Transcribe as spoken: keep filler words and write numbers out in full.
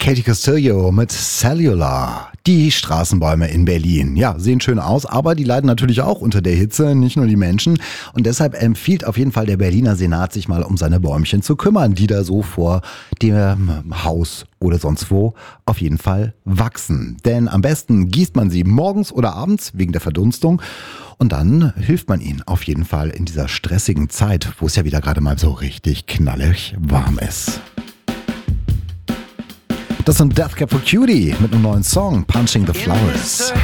Katie Castillo mit Cellular. Die Straßenbäume in Berlin. Ja, sehen schön aus, aber die leiden natürlich auch unter der Hitze, nicht nur die Menschen. Und deshalb empfiehlt auf jeden Fall der Berliner Senat, sich mal um seine Bäumchen zu kümmern, die da so vor dem Haus oder sonst wo auf jeden Fall wachsen. Denn am besten gießt man sie morgens oder abends wegen der Verdunstung. Und dann hilft man ihnen auf jeden Fall in dieser stressigen Zeit, wo es ja wieder gerade mal so richtig knallig warm ist. Das sind Death Cab for Cutie mit einem neuen Song, Punching the Flowers.